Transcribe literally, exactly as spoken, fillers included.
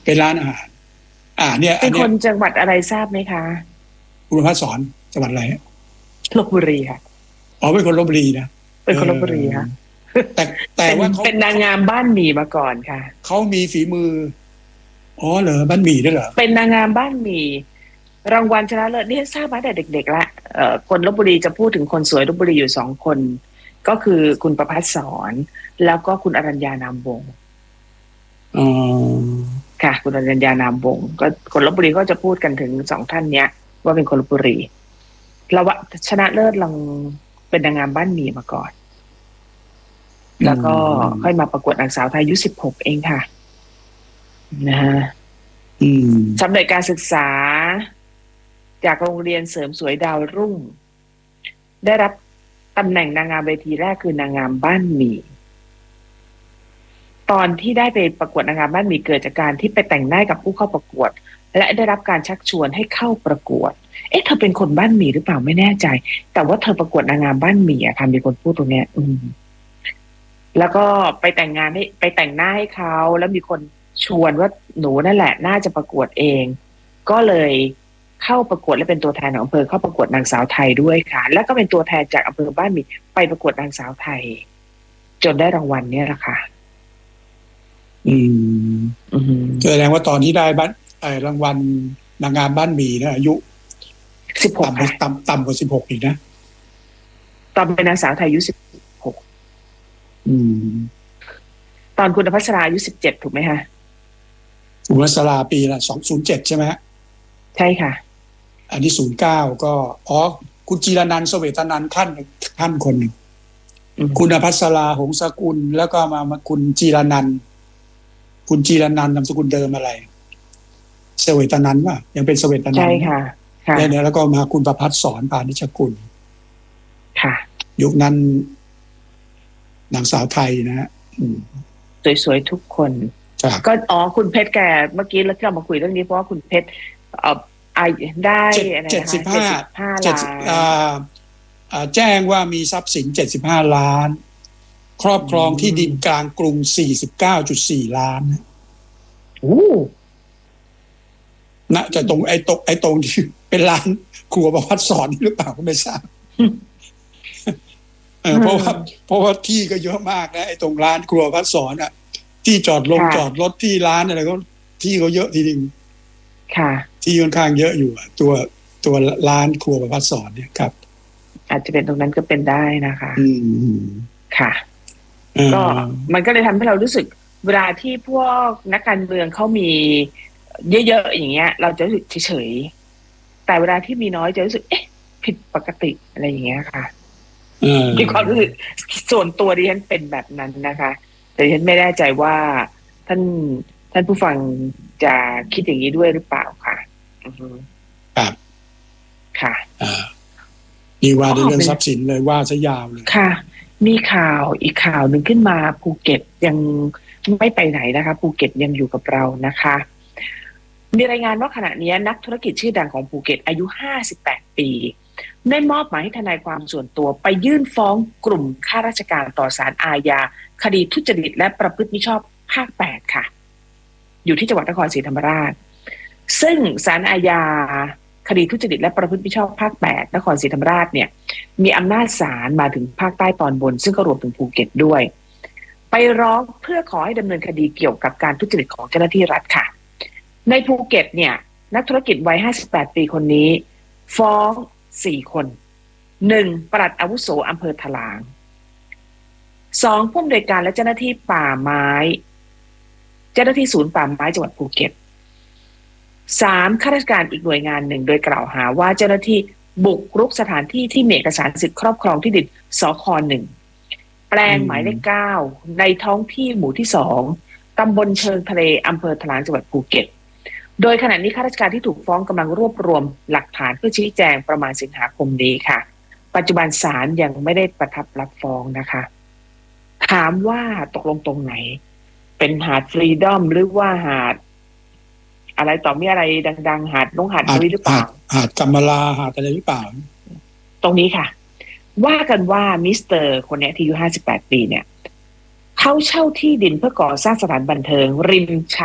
เป็นร้านอาหารอ่าเนี่ยเป็นคนจังหวัดอะไรทราบไหมคะคุณพัฒน์สอนจังหวัดอะไรลพบุรีค่ะอ๋อเป็นคนลพบุรีนะเป็นคนลพบุรีค่ะแต่แต่ว่าเขาเป็นนางงามบ้านหมี่มาก่อนค่ะเขามีฝีมืออ๋อเหรอบ้านหมี่ด้วยเหรอเป็นนางงามบ้านหมี่รางวัลชนะเลิศนี่ทราบมาแต่เด็กๆละเอ่อคนลพบุรีจะพูดถึงคนสวยลพบุรีอยู่สองคนก็คือคุณประภัสสรแล้วก็คุณอรัญญานามวงศ์อ๋อค่ะคุณอรัญญานามวงศ์ก็คนลพบุรีก็จะพูดกันถึงสองท่านเนี้ยว่าเป็นคนลพบุรีแล้วว่าชนะเลิศลองเป็นนางงามบ้านหมี่มาก่อนแล้วก็ค่อยมาประกวดนางสาวไทยอายุสิบหกเองค่ะนะฮะสำเร็จการศึกษาจากโรงเรียนเสริมสวยดาวรุ่งได้รับตำแหน่งนางงามเวทีแรกคือนางงามบ้านหมี่ตอนที่ได้ไปประกวดนางงามบ้านหมี่เกิดจากการที่ไปแต่งหน้ากับผู้เข้าประกวดและได้รับการชักชวนให้เข้าประกวดเอ๊ะเธอเป็นคนบ้านหมี่หรือเปล่าไม่แน่ใจแต่ว่าเธอประกวดนางงามบ้านหมี่อะค่ะมีคนพูดตรงเนี้ยอืมแล้วก็ไปแต่งงานให้ไปแต่งหน้าให้เขาแล้วมีคนชวนว่าหนูนั่นแหละน่าจะประกวดเองก็เลยเข้าประกวดและเป็นตัวแทนของอำเภอเข้าประกวดนางสาวไทยด้วยค่ะแล้วก็เป็นตัวแทนจากอำเภอบ้านหมี่ไปประกวดนางสาวไทยจนได้รางวัลเนี่ยแหละค่ะอืมอืมแสดงว่าตอนที่ได้บ้านไอ้รางวัลนางงามบ้านหมี่นะอายุสิบหกต่ำต่ำต่ำกว่าสิบหกอีกนะตอนเป็นนางสาวไทยอายุสิบหกอืมตอนคุณพัชราอายุสิบเจ็ดถูกไหมคะคุณพัชราปีละสองศูนย์เจ็ดใช่ไหมใช่ค่ะอันนี้ศูนย์เก้าก็อ๋อคุณจีรนันท์เสวตนันท์ท่านท่านคนหนึ่งคุณพัชราหงสกุลแล้วก็มามาคุณจีรนันท์คุณจีรนันท์นามสกุลเดิมอะไรเสวตนันท์ว่ายังเป็นเสวตนันท์ใช่ค่ะแล้วเนี่ยแล้วก็มาคุณประภัสสรพานิชกุลค่ะยุคนั้นนางสาวไทยนะฮะสวยๆทุกคนก็อ๋อคุณเพชรแกเมื่อกี้เราที่เรามาคุยเรื่องนี้เพราะว่าคุณเพชรเอ่อได้อะไรนะคะเจ็ดสิบห้าล้านแจ้งว่ามีทรัพย์สินเจ็ดสิบห้าล้านครอบครองที่ดินกลางกรุง สี่สิบเก้าจุดสี่ ล้านโอ้น่าจะตรงไอ้ตรงไอ้ตรงที่เป็นร้านครัวประภัสสรหรือเปล่าก็ไม่ทราบเออเพราะว่าเพราะว่าที่ก็เยอะมากนะไอ้ตรงร้านครัวประภัสสรอ่ะที่จอดลงจอดรถที่ร้านอะไรก็ที่เขาเยอะทีนึงค่ะที่ค่อนข้างเยอะอยู่ตัวตัวร้านครัวประภัสสรเนี่ยครับอาจจะเป็นตรงนั้นก็เป็นได้นะคะอืมค่ะก็มันก็เลยทำให้เรารู้สึกเวลาที่พวกนักการเมืองเขามีเยอะๆอย่างเงี้ยเราจะรู้สึกเฉยๆแต่เวลาที่มีน้อยจะรู้สึกเอ๊ะผิดปกติอะไรอย่างเงี้ยค่ะมีความรู้สึกส่วนตัวดิฉันเป็นแบบนั้นนะคะแต่ดิฉันไม่แน่ใจว่าท่านท่านผู้ฟังจะคิดอย่างนี้ด้วยหรือเปล่าค่ะครับค่ะมีว่าในเรื่องทรัพย์สินเลยว่าซะยาวเลยค่ะมีข่าวอีกข่าวหนึ่งขึ้นมาภูเก็ตยังไม่ไปไหนนะคะภูเก็ตยังอยู่กับเรานะคะมีรายงานว่าขณะนี้นักธุรกิจชื่อดังของภูเก็ตอายุห้าสิบแปดปีได้มอบหมายให้ทนายความส่วนตัวไปยื่นฟ้องกลุ่มข้าราชการต่อศาลอาญาคดีทุจริตและประพฤติมิชอบภาคแปดค่ะอยู่ที่จังหวัดนครศรีธรรมราชซึ่งศาลอาญาคดีทุจริตและประพฤติมิชอบภาคแปดนครศรีธรรมราชเนี่ยมีอำนาจศาลมาถึงภาคใต้ตอนบนซึ่งก็รวมถึงภูเก็ตด้วยไปร้องเพื่อขอให้ดำเนินคดีเกี่ยวกับการทุจริตของเจ้าหน้าที่รัฐค่ะในภูเก็ตเนี่ยนักธุรกิจวัยห้าสิบแปดปีคนนี้ฟ้องสี่คนหนึ่งปลัดอาวุโสอำเภอถลางสองผู้อำนวยการและเจ้าหน้าที่ป่าไม้เจ้าหน้าที่ศูนย์ป่าไม้จังหวัดภูเก็ตสามข้าราชการอีกหน่วยงานหนึ่งโดยกล่าวหาว่าเจ้าหน้าที่บุกรุกสถานที่ที่มีเอกสารสิทธิ์ครอบครองที่ดินสค.หนึ่งแปลงหมายเลขเก้าในท้องที่หมู่ที่สองตำบลเชิงทะเลอำเภอถลางจังหวัดภูเก็ตโดยขณะนี้ข้าราชการที่ถูกฟ้องกำลังรวบรวมหลักฐานเพื่อชี้แจงประมาณสิงหาคมนี้ค่ะปัจจุบันศาลยังไม่ได้ประทับรับฟ้องนะคะถามว่าตกลงตรงไหนเป็นหาดฟรีดอมหรือว่าหาดอะไรต่อมีอะไรดังๆหาดน้องหาดนี้หรือเปล่าหาดกัมมาลาหาดอะไรหรือเปล่าตรงนี้ค่ะว่ากันว่ามิสเตอร์คนนี้ที่อายุห้าสิบแปดปีเนี่ยเขาเช่าที่ดินเพื่อก่อสร้างสถานบันเทิงริมช